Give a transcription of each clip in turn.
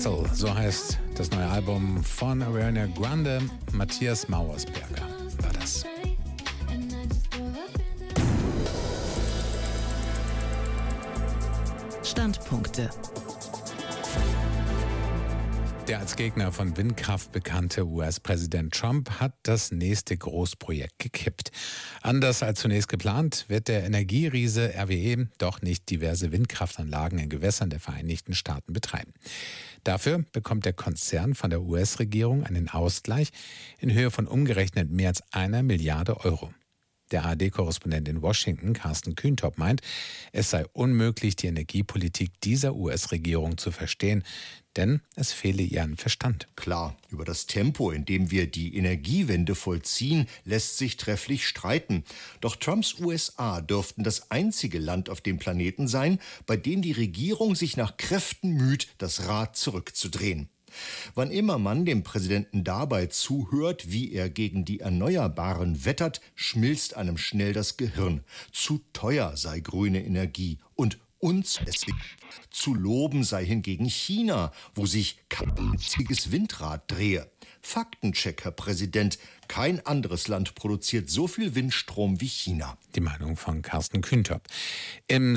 Metal, so heißt das neue Album von Ariana Grande. Matthias Mauersberger war das. Standpunkte. Der als Gegner von Windkraft bekannte US-Präsident Trump hat das nächste Großprojekt gekippt. Anders als zunächst geplant, wird der Energieriese RWE doch nicht diverse Windkraftanlagen in Gewässern der Vereinigten Staaten betreiben. Dafür bekommt der Konzern von der US-Regierung einen Ausgleich in Höhe von umgerechnet mehr als 1 Milliarde Euro. Der ARD-Korrespondent in Washington, Carsten Kühntop, meint, es sei unmöglich, die Energiepolitik dieser US-Regierung zu verstehen, denn es fehle ihr an Verstand. Klar, über das Tempo, in dem wir die Energiewende vollziehen, lässt sich trefflich streiten. Doch Trumps USA dürften das einzige Land auf dem Planeten sein, bei dem die Regierung sich nach Kräften müht, das Rad zurückzudrehen. Wann immer man dem Präsidenten dabei zuhört, wie er gegen die Erneuerbaren wettert, schmilzt einem schnell das Gehirn. Zu teuer sei grüne Energie und unzulässig. Zu loben sei hingegen China, wo sich kein einziges Windrad drehe. Faktencheck, Herr Präsident. Kein anderes Land produziert so viel Windstrom wie China. Die Meinung von Carsten Kühntop. Im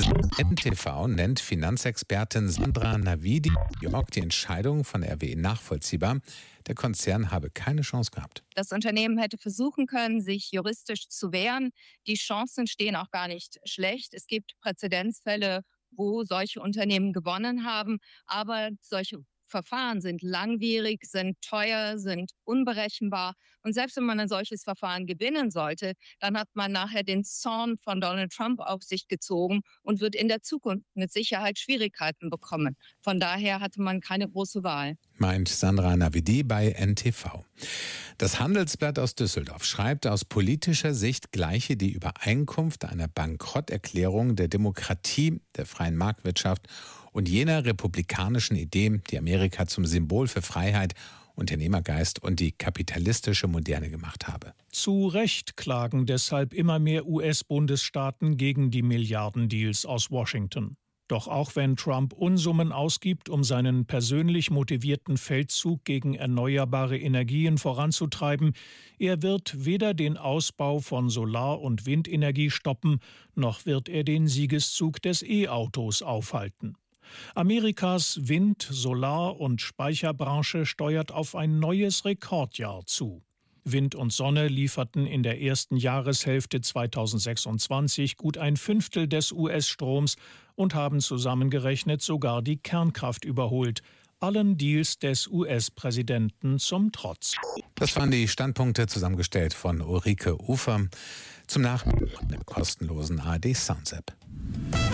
NTV nennt Finanzexpertin Sandra Navidi York die Entscheidung von RWE nachvollziehbar. Der Konzern habe keine Chance gehabt. Das Unternehmen hätte versuchen können, sich juristisch zu wehren. Die Chancen stehen auch gar nicht schlecht. Es gibt Präzedenzfälle, wo solche Unternehmen gewonnen haben. Aber solche Verfahren sind langwierig, sind teuer, sind unberechenbar. Und selbst wenn man ein solches Verfahren gewinnen sollte, dann hat man nachher den Zorn von Donald Trump auf sich gezogen und wird in der Zukunft mit Sicherheit Schwierigkeiten bekommen. Von daher hatte man keine große Wahl. Meint Sandra Navidi bei NTV. Das Handelsblatt aus Düsseldorf schreibt, aus politischer Sicht gleiche die Übereinkunft einer Bankrotterklärung der Demokratie, der freien Marktwirtschaft und jener republikanischen Idee, die Amerika zum Symbol für Freiheit, Unternehmergeist und die kapitalistische Moderne gemacht habe. Zu Recht klagen deshalb immer mehr US-Bundesstaaten gegen die Milliardendeals aus Washington. Doch auch wenn Trump Unsummen ausgibt, um seinen persönlich motivierten Feldzug gegen erneuerbare Energien voranzutreiben, er wird weder den Ausbau von Solar- und Windenergie stoppen, noch wird er den Siegeszug des E-Autos aufhalten. Amerikas Wind-, Solar- und Speicherbranche steuert auf ein neues Rekordjahr zu. Wind und Sonne lieferten in der ersten Jahreshälfte 2026 gut 1/5 des US-Stroms und haben zusammengerechnet sogar die Kernkraft überholt. Allen Deals des US-Präsidenten zum Trotz. Das waren die Standpunkte, zusammengestellt von Ulrike Ufer, zum Nachhören der kostenlosen ARD Sounds App.